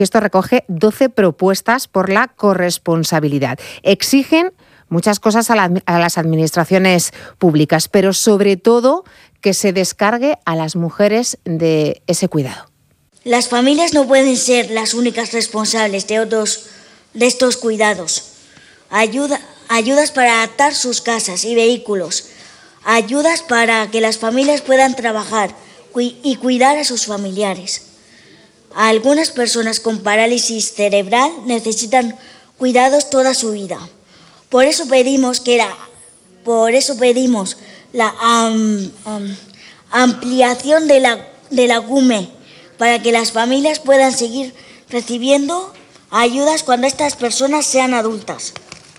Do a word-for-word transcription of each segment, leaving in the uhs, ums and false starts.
Esto recoge doce propuestas por la corresponsabilidad. Exigen muchas cosas a, la, a las administraciones públicas, pero sobre todo que se descargue a las mujeres de ese cuidado. Las familias no pueden ser las únicas responsables de, otros, de estos cuidados. Ayuda, ayudas para adaptar sus casas y vehículos. Ayudas para que las familias puedan trabajar y cuidar a sus familiares. Algunas personas con parálisis cerebral necesitan cuidados toda su vida. Por eso pedimos que la, por eso pedimos la um, um, ampliación de la, de la C U M E para que las familias puedan seguir recibiendo ayudas cuando estas personas sean adultas.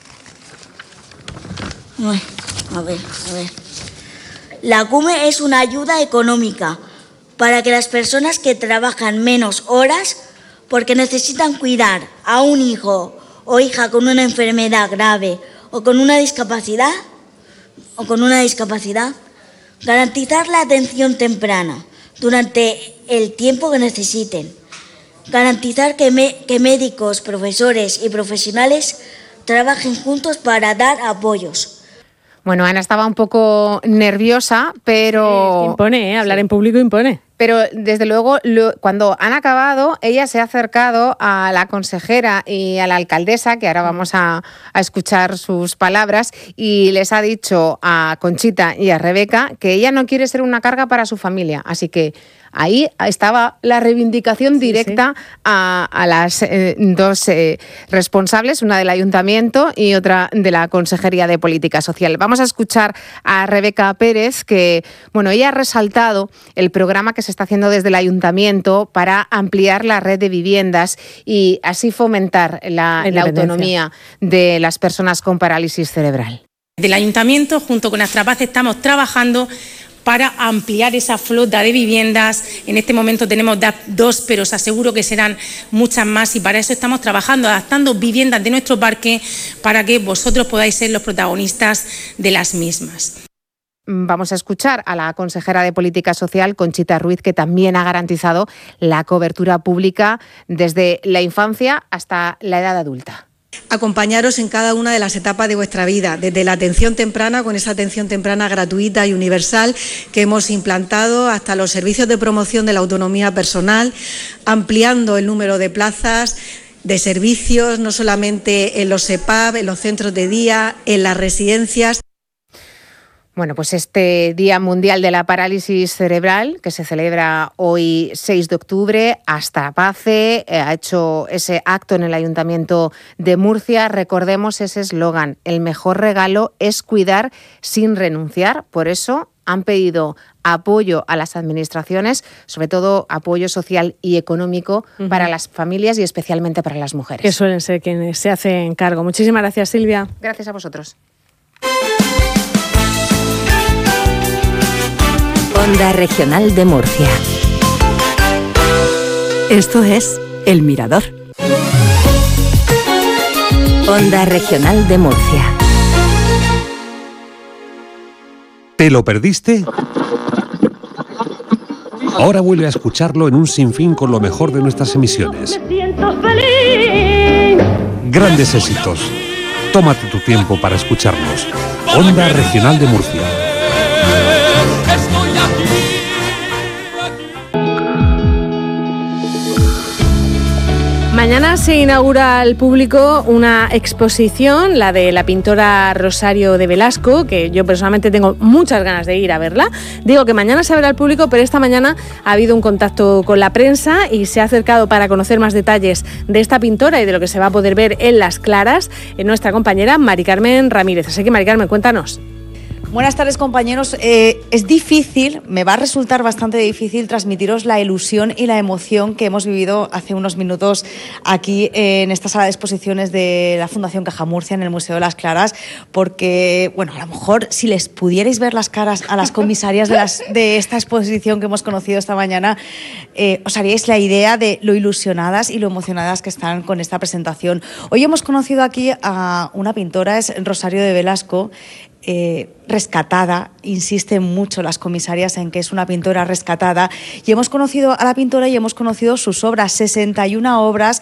A ver, a ver. La C U M E es una ayuda económica para que las personas que trabajan menos horas porque necesitan cuidar a un hijo o hija con una enfermedad grave o con una discapacidad o con una discapacidad, garantizar la atención temprana durante el tiempo que necesiten, garantizar que, me, que médicos, profesores y profesionales trabajen juntos para dar apoyos. Bueno, Ana estaba un poco nerviosa, pero... Sí, impone, ¿eh? Hablar sí. en público impone. Pero desde luego, lo, cuando han acabado, ella se ha acercado a la consejera y a la alcaldesa, que ahora vamos a, a escuchar sus palabras, y les ha dicho a Conchita y a Rebeca que ella no quiere ser una carga para su familia. Así que ahí estaba la reivindicación directa sí, sí. A, a las eh, dos eh, responsables, una del Ayuntamiento y otra de la Consejería de Política Social. Vamos a escuchar a Rebeca Pérez, que bueno, ella ha resaltado el programa que se está haciendo desde el Ayuntamiento para ampliar la red de viviendas y así fomentar la, la autonomía de las personas con parálisis cerebral. Del Ayuntamiento, junto con Astrapace, estamos trabajando para ampliar esa flota de viviendas. En este momento tenemos dos, pero os aseguro que serán muchas más, y para eso estamos trabajando, adaptando viviendas de nuestro parque para que vosotros podáis ser los protagonistas de las mismas. Vamos a escuchar a la consejera de Política Social, Conchita Ruiz, que también ha garantizado la cobertura pública desde la infancia hasta la edad adulta. Acompañaros en cada una de las etapas de vuestra vida, desde la atención temprana, con esa atención temprana gratuita y universal que hemos implantado, hasta los servicios de promoción de la autonomía personal, ampliando el número de plazas, de servicios, no solamente en los E P A B, en los centros de día, en las residencias. Bueno, pues este Día Mundial de la Parálisis Cerebral, que se celebra hoy seis de octubre, Astrapace eh, ha hecho ese acto en el Ayuntamiento de Murcia. Recordemos ese eslogan: el mejor regalo es cuidar sin renunciar. Por eso han pedido apoyo a las administraciones, sobre todo apoyo social y económico uh-huh. para las familias y especialmente para las mujeres. Que suelen ser quienes se hacen cargo. Muchísimas gracias, Silvia. Gracias a vosotros. Onda Regional de Murcia. Esto es El Mirador. Onda Regional de Murcia. ¿Te lo perdiste? Ahora vuelve a escucharlo en un sinfín con lo mejor de nuestras emisiones. Grandes éxitos. Tómate tu tiempo para escucharlos. Onda Regional de Murcia. Mañana se inaugura al público una exposición, la de la pintora Rosario de Velasco, que yo personalmente tengo muchas ganas de ir a verla. Digo que mañana se verá al público, pero esta mañana ha habido un contacto con la prensa y se ha acercado para conocer más detalles de esta pintora y de lo que se va a poder ver en Las Claras en nuestra compañera Mari Carmen Ramírez. Así que, Mari Carmen, cuéntanos. Buenas tardes, compañeros. Eh, es difícil, me va a resultar bastante difícil transmitiros la ilusión y la emoción que hemos vivido hace unos minutos aquí en esta sala de exposiciones de la Fundación Caja Murcia en el Museo de Las Claras, porque, bueno, a lo mejor si les pudierais ver las caras a las comisarias de, las, de esta exposición que hemos conocido esta mañana, eh, os haríais la idea de lo ilusionadas y lo emocionadas que están con esta presentación. Hoy hemos conocido aquí a una pintora, es Rosario de Velasco. Eh, rescatada, insisten mucho las comisarias en que es una pintora rescatada, y hemos conocido a la pintora y hemos conocido sus obras, sesenta y una obras